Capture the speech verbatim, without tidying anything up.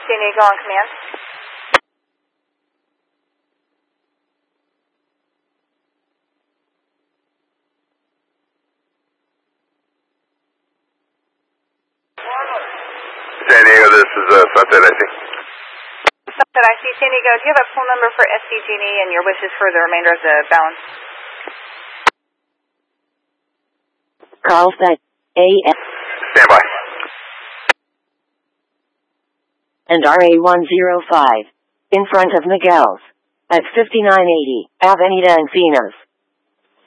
San Diego on command. San Diego, this is uh, Sunset I C. Sunset I C, San Diego, do you have a phone number for S D G and E and your wishes for the remainder of the balance? Carlsbad, A S. Stand by. And R A one oh five, in front of Miguel's, at fifty-nine eighty Avenida Encinas.